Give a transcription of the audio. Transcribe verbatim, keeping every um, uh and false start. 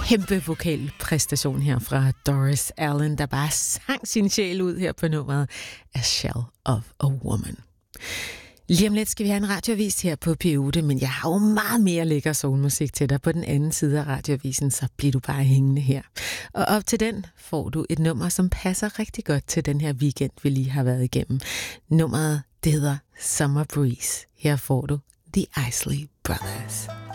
kæmpe vokalpræstation her fra Doris Allen, der bare sang sin sjæl ud her på nummeret A Shell of a Woman. Lige om lidt skal vi have en radioavis her på P otte, men jeg har jo meget mere lækker soulmusik til dig på den anden side af radioavisen, så bliver du bare hængende her. Og op til den får du et nummer, som passer rigtig godt til den her weekend, vi lige har været igennem. Nummeret, det hedder Summer Breeze. Her får du The Isley Brothers.